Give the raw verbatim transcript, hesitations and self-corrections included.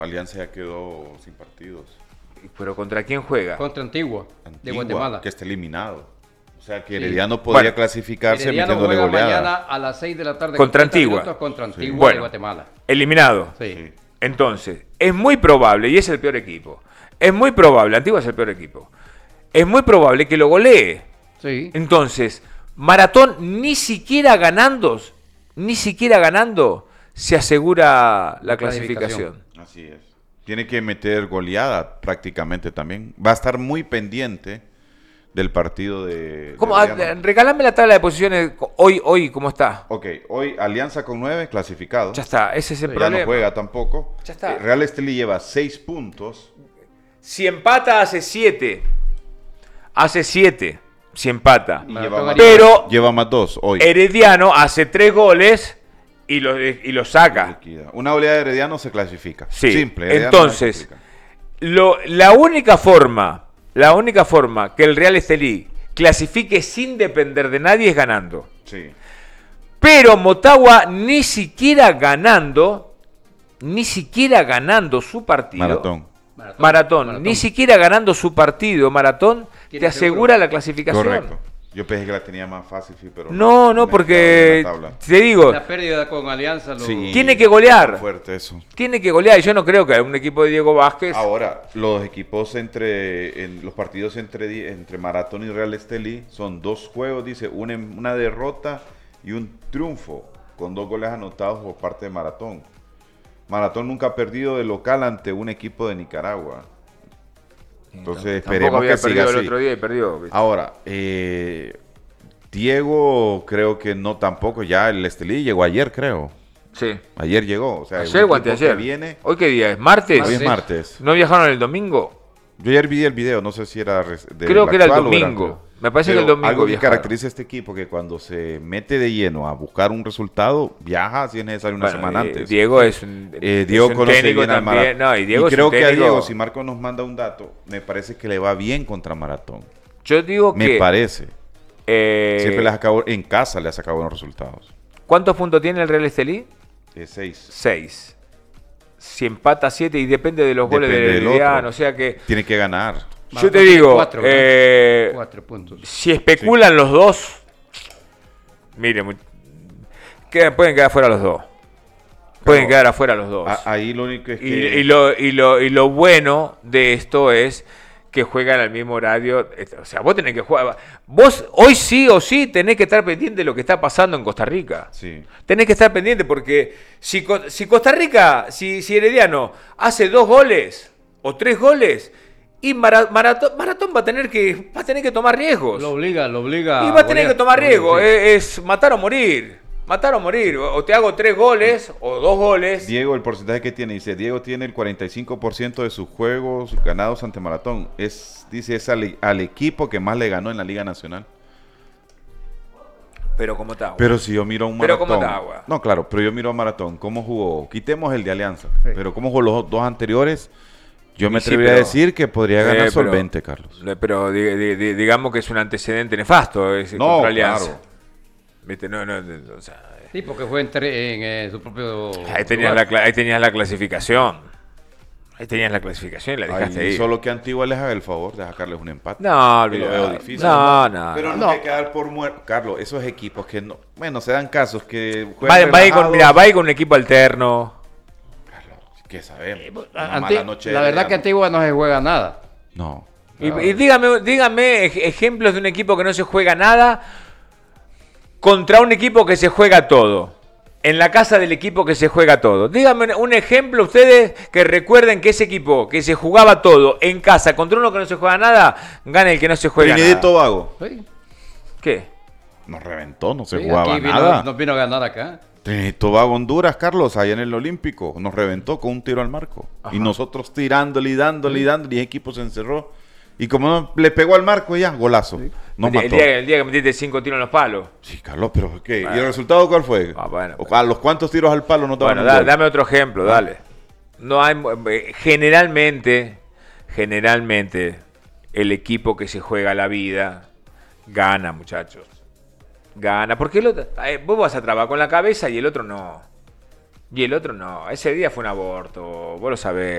Alianza ya quedó sin partidos. ¿Pero contra quién juega? Contra Antigua, Antigua, de Guatemala. que está eliminado. O sea que Sí. Herediano podría Bueno, clasificarse Herediano metiéndole juega goleada. mañana a las seis de la tarde. Contra con treinta Antigua. minutos Contra Antigua Bueno. de Guatemala. Eliminado. Sí. Sí. Entonces, es muy probable, y es el peor equipo, es muy probable, Antigua es el peor equipo, es muy probable que lo golee. Sí. Entonces, Maratón ni siquiera ganando, ni siquiera ganando, se asegura la La clasificación. clasificación. Así es. Tiene que meter goleada prácticamente también. Va a estar muy pendiente del partido de... ¿Cómo? de Ah, Herediano. Regálame la tabla de posiciones hoy, hoy, ¿cómo está? Ok, hoy Alianza con nueve, clasificado. Ya está, ese es el Ya problema. no juega tampoco. Ya está. Eh, Real Estelí lleva seis puntos. Si empata, hace siete. Hace siete. Si empata. Y Maratón lleva más, Pero lleva más dos hoy. Herediano hace tres goles y los y lo saca. Liquida. Una oleada de Herediano se clasifica. Sí. Simple. Herediano Entonces, se clasifica. lo, la única forma, la única forma que el Real Estelí clasifique sin depender de nadie es ganando. Sí. Pero Motagua ni siquiera ganando, ni siquiera ganando su partido. Maratón. Maratón. Maratón, Maratón. ni siquiera ganando su partido, Maratón, te Tiene asegura seguro. la clasificación. Correcto. Yo pensé que la tenía más fácil, sí, pero... No, no, me porque quedaba en la tabla. te digo, La pérdida con Alianza lo... Sí. tiene que golear. Fuerte eso. tiene que golear. Y yo no creo que un equipo de Diego Vázquez. Ahora, los equipos entre, en los partidos entre, di- entre Maratón y Real Estelí son dos juegos, dice, una, una derrota y un triunfo, con dos goles anotados por parte de Maratón. Maratón nunca ha perdido de local ante un equipo de Nicaragua. Entonces Tampoco esperemos había que siga perdido el así. otro día y perdió. ¿viste? Ahora, eh, Diego creo que no tampoco, ya el Estelí llegó ayer, creo. Sí. Ayer llegó, o sea, Ayer un o equipo anteayer. que viene, ¿Hoy qué día es? ¿Martes? hoy es Sí. martes. ¿No viajaron el domingo? Yo ayer vi el video, no sé si era res- de Creo que era el actual o domingo. anterior. Me parece Pero que el domingo algo que viajaron. caracteriza a este equipo, que cuando se mete de lleno a buscar un resultado, viaja si es necesario una Bueno, semana eh, antes. Diego es un, Eh, es Diego un conoce técnico bien al también. Maratón. No, y Diego es creo un que a técnico- Diego, si Marco nos manda un dato, me parece que le va bien contra Maratón. Yo digo Me que. parece. eh, Siempre les acabó, en casa le ha sacado buenos resultados. ¿Cuántos puntos tiene el Real Estelí? Eh, seis. Seis. Si empata siete y depende de los goles Depende del del Herediano, otro. o sea que. Tiene que ganar. Yo Maratón te tiene digo, cuatro, ¿verdad? eh, Cuatro puntos. si especulan los dos, miren, mu- quedan- pueden quedar fuera los dos. Pueden Pero- quedar afuera los dos. A- ahí lo único es Y, que... y lo, y, lo, y lo bueno de esto es que juegan al mismo horario. O sea, vos tenés que jugar. Vos hoy sí o sí tenés que estar pendiente de lo que está pasando en Costa Rica. Sí. Tenés que estar pendiente porque si, Co- si Costa Rica, si, si Herediano hace dos goles o tres goles, y Mara- Maratón, Maratón va a tener que va a tener que tomar riesgos. Lo obliga, lo obliga. Y va a tener que tomar riesgo. Sí. Es, es matar o morir. Matar o morir. O te hago tres goles o dos goles. Diego, el porcentaje que tiene, dice, Diego tiene el cuarenta y cinco por ciento de sus juegos ganados ante Maratón. Es, dice, es al, al equipo que más le ganó en la Liga Nacional. Pero como está. Pero si yo miro a un Pero Maratón... ¿cómo está, agua? No, claro, pero yo miro a Maratón, ¿cómo jugó? Quitemos el de Alianza, Sí. pero ¿cómo jugó los dos anteriores? Yo me Y sí, atrevería pero- a decir que podría ganar Eh, pero- solvente, Carlos. Pero di- di- di- digamos que es un antecedente nefasto ese No, contra Alianza. claro. ¿Viste? No, no, no, o sea, Sí, porque fue en, tre- en eh, su propio. ahí, tenías la, lugar. cla- ahí tenías la clasificación. Ahí tenías la clasificación y la dejaste Ahí ahí. solo que Antigua les haga el favor de sacarles un empate. No, Que lo olvidado. veo difícil. No, no. Pero no, no. hay que dar por muerto. Carlos, esos equipos que no... Bueno, se dan casos que Va, juegan va a ir con, relajados. mira, va a ir con un equipo alterno. Carlos, ¿qué sabemos? A- Una Anti- mala noche la de verdad que verano. Antigua no se juega nada. No. Y, y dígame, dígame ej- ejemplos de un equipo que no se juega nada contra un equipo que se juega todo. En la casa del equipo que se juega todo. Díganme un ejemplo ustedes que recuerden que ese equipo que se jugaba todo en casa contra uno que no se juega nada, gana el que no se juega Trinidad y nada. Tobago. Sí, ¿Qué? Nos reventó, no se sí, jugaba aquí vino- nada. nos vino a ganar acá. Trinidad y Tobago, Honduras, Carlos, allá en el Olímpico. Nos reventó con un tiro al marco. Ajá. Y nosotros tirándole y dándole y dándole. Y el equipo se encerró. Y como no, le pegó al marco ya, golazo. Nos el, día, mató. el día- el día que metiste cinco tiros en los palos. Sí, Carlos, pero ¿qué? ¿Y Bueno. el resultado cuál fue? Ah, bueno, ¿O ¿A los cuántos tiros al palo no te Bueno, da- dame otro ejemplo, dale. No hay eh, generalmente, generalmente el equipo que se juega la vida gana, muchachos. Gana, porque el otro, eh, vos vas a trabajar con la cabeza y el otro no. Y el otro no. Ese día fue un aborto, vos lo sabés.